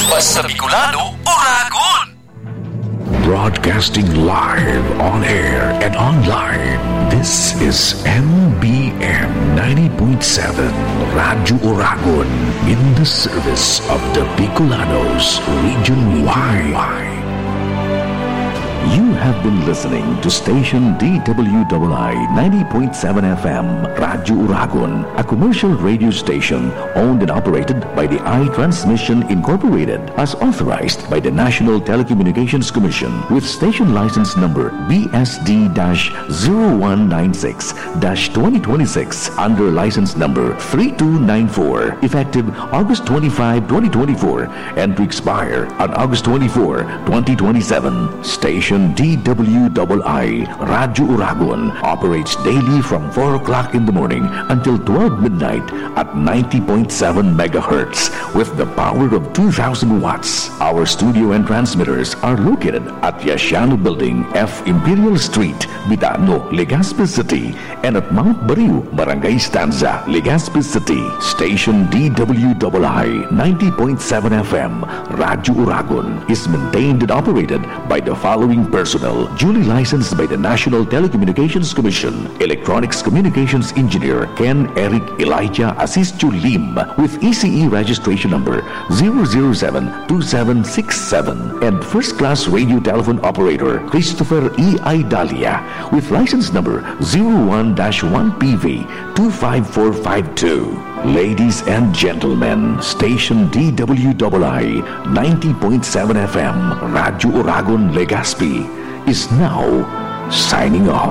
Basta Bicolano, Uragon! Broadcasting live, on air, and online. This is MBM 90.7 Radyo Uragon in the service of the Bicolanos Region Wide. You have been listening to station DWII 90.7 FM, Radyo Uragon, a commercial radio station owned and operated by the iTransmission Incorporated as authorized by the National Telecommunications Commission with station license number BSD-0196-2026 under license number 3294, effective August 25, 2024, and to expire on August 24, 2027. Station DWII Radyo Uragon operates daily from 4 o'clock in the morning until 12 midnight at 90.7 megahertz with the power of 2,000 watts. Our studio and transmitters are located at Yasiano Building, F. Imperial Street, Bitano, Legazpi City, and at Mount Bariu, Barangay Stanza, Legazpi City. Station DWII 90.7 FM Radyo Uragon is maintained and operated by the following personnel duly licensed by the National Telecommunications Commission. Electronics Communications Engineer Ken Eric Elijah Asistiu Lim with ECE registration number 0072767, and First Class Radio Telephone Operator Christopher E. Idalia with license number 01-1PV25452. Ladies and gentlemen, station DWII 90.7 FM Radyo Uragon Legazpi is now signing off.